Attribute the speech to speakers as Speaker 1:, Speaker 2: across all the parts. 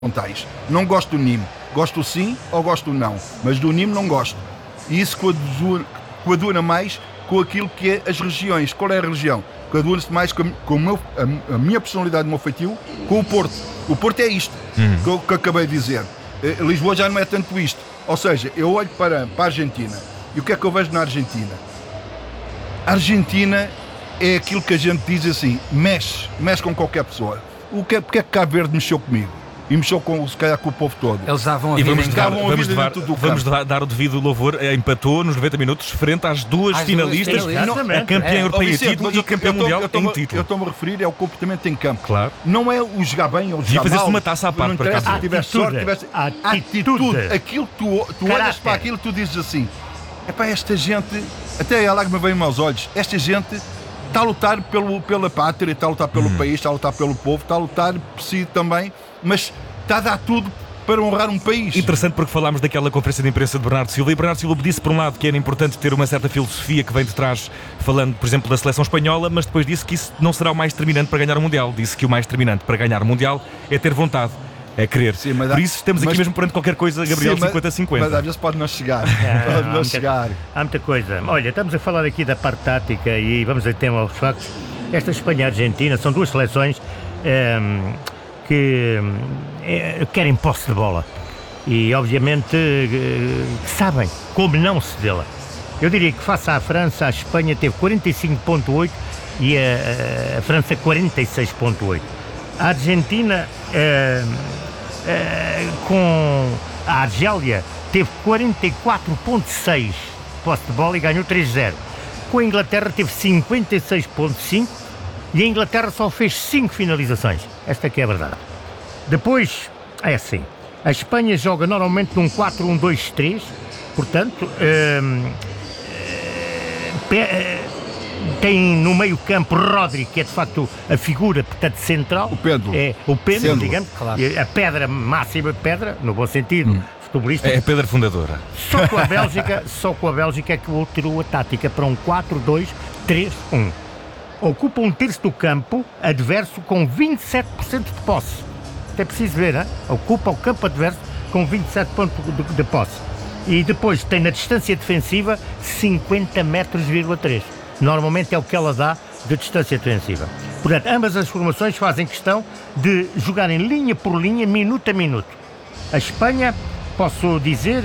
Speaker 1: Montais. Não gosto do Nîmes. Gosto sim ou gosto não. Mas do Nîmes não gosto. E isso coaduna mais com aquilo que é as regiões. Qual é a região? Coaduna-se mais com a minha personalidade, o meu feitio, com o Porto. O Porto é isto que eu acabei de dizer. Lisboa já não é tanto isto. Ou seja, eu olho para a Argentina. E o que é que eu vejo na Argentina? A Argentina é aquilo que a gente diz assim, mexe com qualquer pessoa. Porque é que Cabo Verde mexeu comigo? E mexeu se calhar com o povo todo.
Speaker 2: Eles davam a
Speaker 3: E
Speaker 2: vida
Speaker 3: vamos dar o devido louvor. Empatou nos 90 minutos frente às duas finalistas, a campeã europeia em título e a campeã mundial em título.
Speaker 1: Eu estou-me a referir ao comportamento em campo.
Speaker 3: Claro.
Speaker 1: Não é o jogar bem ou o jogar mal.
Speaker 3: fazer-se uma taça à parte,
Speaker 1: não
Speaker 3: por acaso.
Speaker 1: Se tivesse sorte, tivesse atitude. Aquilo tu olhas para aquilo e tu dizes assim, epá, esta gente, até a lágrima veio-me aos olhos, esta gente está a lutar pela pátria, está a lutar pelo país, está a lutar pelo povo, está a lutar por si também, mas está a dar tudo para honrar um país.
Speaker 3: Interessante, porque falámos daquela conferência de imprensa de Bernardo Silva, e Bernardo Silva disse, por um lado, que era importante ter uma certa filosofia que vem de trás, falando, por exemplo, da seleção espanhola, mas depois disse que isso não será o mais determinante para ganhar o Mundial. Disse que o mais determinante para ganhar o Mundial é ter vontade, é querer. Sim, por isso estamos aqui mesmo perante qualquer coisa, Gabriel, 50-50.
Speaker 1: Mas às vezes pode não chegar.
Speaker 4: Há muita coisa. Olha, estamos a falar aqui da parte tática e vamos a tema aos factos. Esta Espanha e a Argentina são duas seleções que querem posse de bola e obviamente sabem como não cedê-la. Eu diria que face à França, a Espanha teve 45.8 e a França 46.8. A Argentina com a Argélia teve 44.6 posse de bola e ganhou 3-0. Com a Inglaterra teve 56.5 e a Inglaterra só fez 5 finalizações. Esta aqui é a verdade. Depois, é assim, a Espanha joga normalmente num 4-1-2-3, portanto, tem no meio campo Rodri, que é de facto a figura, portanto, central.
Speaker 1: O Pedro.
Speaker 4: É o Pedro, digamos, claro. A pedra máxima, pedra, no bom sentido, futebolista.
Speaker 3: É a pedra fundadora.
Speaker 4: Só com a Bélgica é que alterou a tática para um 4-2-3-1. Ocupa um terço do campo adverso com 27% de posse. É preciso ver, hein? Ocupa o campo adverso com 27% de posse. E depois tem na distância defensiva 50 metros,3. Normalmente é o que ela dá de distância defensiva. Portanto, ambas as formações fazem questão de jogarem linha por linha, minuto a minuto. A Espanha, posso dizer,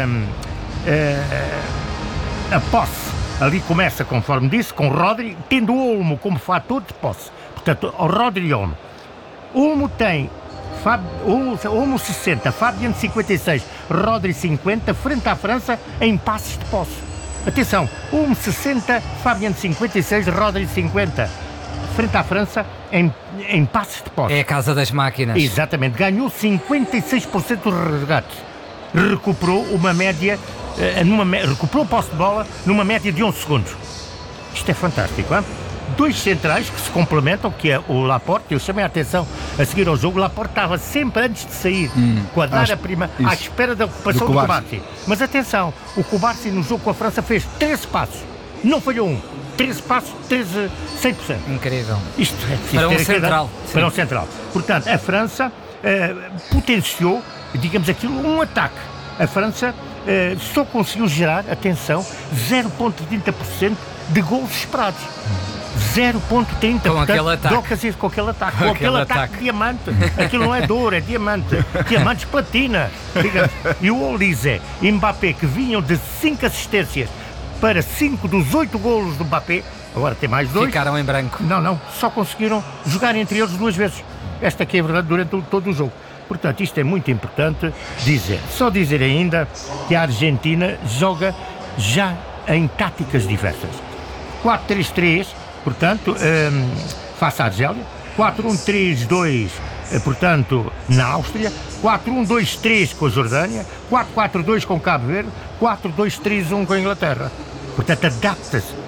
Speaker 4: a posse ali começa, conforme disse, com Rodri, tendo o Olmo como fator de posse. Portanto, o Rodri e Olmo. Olmo tem Olmo 60, Fabian 56, Rodri 50, frente à França em passes de posse. Atenção, Olmo 60, Fabian 56, Rodri 50, frente à França em passes de posse.
Speaker 2: É a casa das máquinas.
Speaker 4: Exatamente, ganhou 56% dos resgates. Recuperou uma média, recuperou o posse de bola numa média de 11 segundos. Isto é fantástico, hein? Dois centrais que se complementam, que é o Laporte. Eu chamei a atenção a seguir ao jogo. O Laporte estava sempre antes de sair, quadrar a prima, à espera da ocupação do Cubarsí. Mas atenção, o Cubarsí no jogo com a França fez 13 passos, não falhou um. 13 passos, 100%.
Speaker 2: Incrível.
Speaker 4: Isto é
Speaker 2: para um central.
Speaker 4: Para um central. Portanto, a França potenciou, digamos aquilo, um ataque. A França só conseguiu gerar, atenção, 0,30% de gols esperados. 0,30%.
Speaker 2: Com aquele ataque.
Speaker 4: Com aquele ataque diamante. Aquilo não é de ouro, é diamante. Diamantes platina. Digamos. E o Olise e Mbappé, que vinham de 5 assistências para 5 dos 8 golos do Mbappé, agora tem mais 2.
Speaker 2: Ficaram em branco.
Speaker 4: Não, só conseguiram jogar entre eles 2 vezes. Esta aqui é verdade durante todo o jogo. Portanto, isto é muito importante dizer. Só dizer ainda que a Argentina joga já em táticas diversas. 4-3-3, portanto, face à Argélia. 4-1-3-2, portanto, na Áustria. 4-1-2-3 com a Jordânia. 4-4-2 com Cabo Verde. 4-2-3-1 com a Inglaterra. Portanto, adapta-se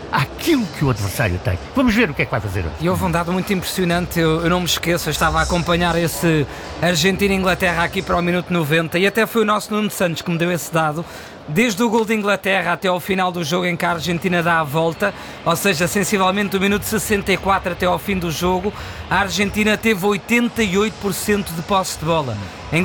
Speaker 4: àquilo que o adversário tem. Vamos ver o que é que vai fazer hoje.
Speaker 2: E houve um dado muito impressionante, eu não me esqueço, eu estava a acompanhar esse Argentina-Inglaterra aqui para o minuto 90 e até foi o nosso Nuno Santos que me deu esse dado. Desde o gol de Inglaterra até ao final do jogo em que a Argentina dá a volta, ou seja, sensivelmente do minuto 64 até ao fim do jogo, a Argentina teve 88% de posse de bola.